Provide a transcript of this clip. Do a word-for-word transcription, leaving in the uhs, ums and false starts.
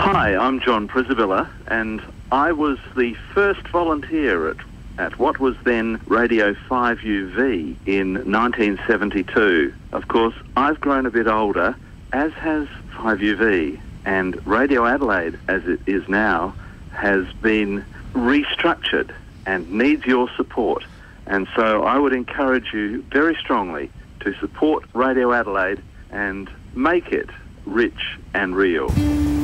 Hi, I'm John Prisabilla, and I was the first volunteer at, at what was then Radio five U V in nineteen seventy-two. Of course, I've grown a bit older, as has five U V, and Radio Adelaide, as it is now, has been restructured and needs your support. And so I would encourage you very strongly to support Radio Adelaide and make it rich and real.